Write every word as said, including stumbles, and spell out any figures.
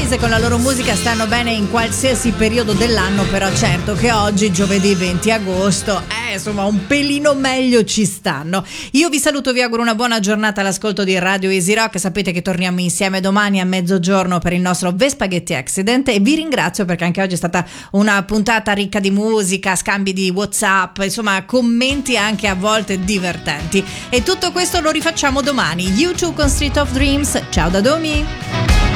Days con la loro musica stanno bene in qualsiasi periodo dell'anno, però certo che oggi, giovedì venti agosto, eh, insomma un pelino meglio ci stanno. Io vi saluto, vi auguro una buona giornata all'ascolto di Radio Easy Rock. Sapete che torniamo insieme domani a mezzogiorno per il nostro Vespaghetti Accident e vi ringrazio perché anche oggi è stata una puntata ricca di musica, scambi di WhatsApp, insomma commenti anche a volte divertenti. E tutto questo lo rifacciamo domani. YouTube con Street of Dreams. Ciao da Domi.